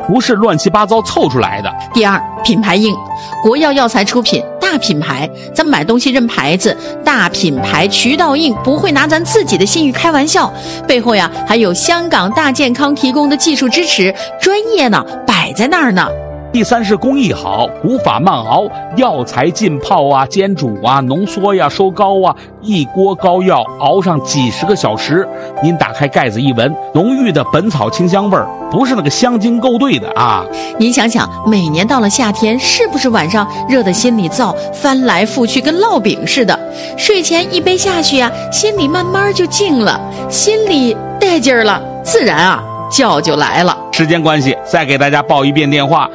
不是乱七八糟凑出来的。 第二，品牌硬，国药药材出品，大品牌，咱们买东西认牌子，大品牌渠道硬，不会拿咱自己的信誉开玩笑，背后呀还有香港大健康提供的技术支持，专业呢摆在那儿呢。 第三是工艺好，古法慢熬，药材浸泡啊、煎煮啊、浓缩呀、收膏啊，一锅膏药熬上几十个小时。您打开盖子一闻，浓郁的本草清香味儿，不是那个香精勾兑的啊。 您想想，每年到了夏天，是不是晚上热得心里燥，翻来覆去跟烙饼似的？睡前一杯下去啊，心里慢慢就静了，心里带劲儿了，自然啊觉就来了。 时间关系，再给大家报一遍电话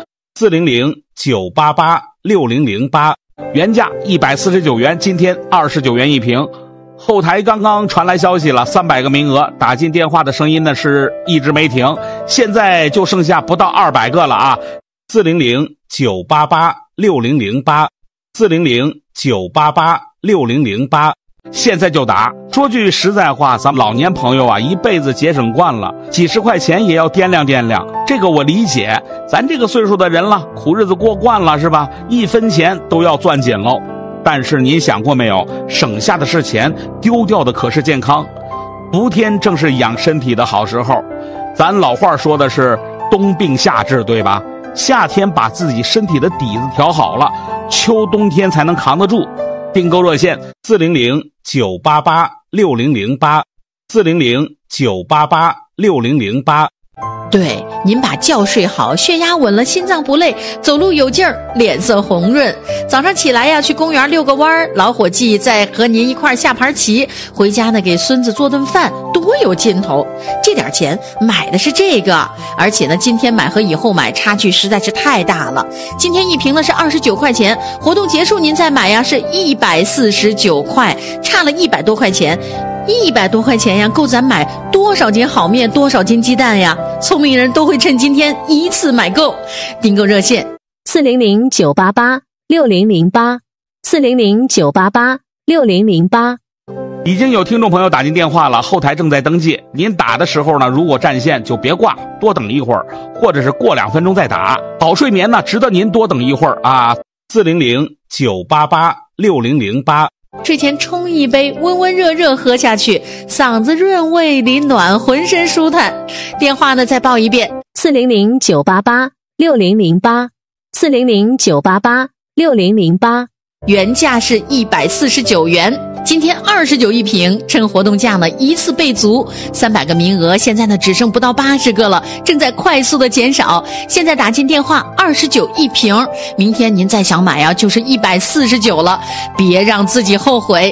：400-988-6008，原价149元，今天29元一瓶。后台刚刚传来消息了，300个名额，打进电话的声音呢是一直没停，现在就剩下不到200个了啊！400-988-6008，400-988-6008，现在就打。说句实在话，咱们老年朋友啊，一辈子节省惯了，几十块钱也要掂量掂量，这个我理解。咱这个岁数的人了，苦日子过惯了是吧？一分钱都要攥紧喽。但是您想过没有，省下的是钱，丢掉的可是健康。伏天正是养身体的好时候，咱老话说的是冬病夏治，对吧？夏天把自己身体的底子调好了，秋冬天才能扛得住。订购热线：400-988-6008，400-988-6008。 对，您把觉睡好，血压稳了，心脏不累，走路有劲儿，脸色红润。早上起来呀，去公园遛个弯儿，老伙计再和您一块下盘棋，回家呢给孙子做顿饭，多有劲头。这点钱买的是这个，而且呢，今天买和以后买差距实在是太大了。今天一瓶呢是29块钱，活动结束您再买呀是149块，差了100多块钱。100多块钱呀，够咱买多少斤好面，多少斤鸡蛋呀？聪明人都会趁今天一次买够。订购热线 ：400-988-6008，400-988-6008。 已经有听众朋友打进电话了，后台正在登记。您打的时候呢，如果占线就别挂，多等一会儿，或者是过2分钟再打。好睡眠呢，值得您多等一会儿啊。400-988-6008。 睡前冲一杯，温温热热喝下去，嗓子润胃里暖，浑身舒坦。电话呢再报一遍 ：400-988-6008，400-988-6008。 原价是149元，今天29一瓶，趁活动价呢一次备足，300个名额，现在呢只剩不到80个了，正在快速的减少。现在打进电话29一瓶，明天您再想买啊，就是149了，别让自己后悔。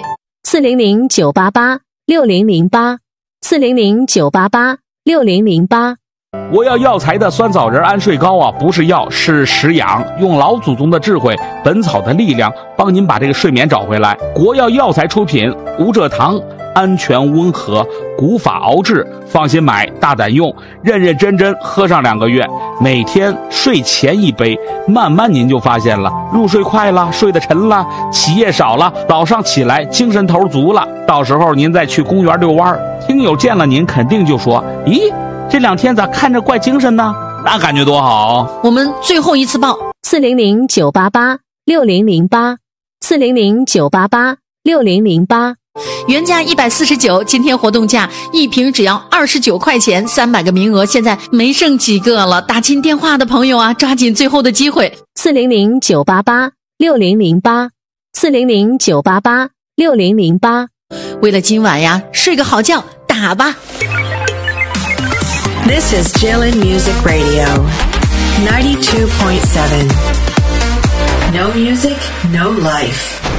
400-988-6008，400-988-6008。 我要药材的酸枣仁安睡膏啊，不是药，是食养，用老祖宗的智慧，本草的力量，帮您把这个睡眠找回来。国药药材出品，无蔗糖，安全温和，古法熬制，放心买，大胆用，认认真真喝上2个月，每天睡前一杯，慢慢您就发现了，入睡快了，睡得沉了，起夜少了，早上起来精神头足了。到时候您再去公园遛弯，听友见了您肯定就说，咦，这2天咋看着怪精神呢？那感觉多好。 我们最后一次报 ：400-988-6008，400-988-6008。 原价149，今天活动价一瓶只要29块钱，300个名额，现在没剩几个了。打进电话的朋友啊，抓紧最后的机会。 400-988-6008，400-988-6008。 为了今晚呀，睡个好觉，打吧。 This is Jilin Music Radio, 92.7. No music, no life.